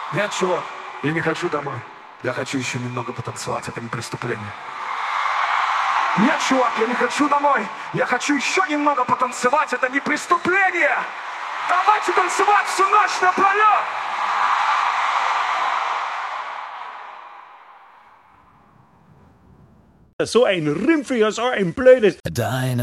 Нет, чувак, я не хочу домой. Я хочу еще немного потанцевать, это не преступление. Нет, чувак, я не хочу домой. Я хочу еще немного потанцевать, это не преступление. Давайте танцевать всю ночь напролет. So ein Rimpfiger, so ein blödes. Deine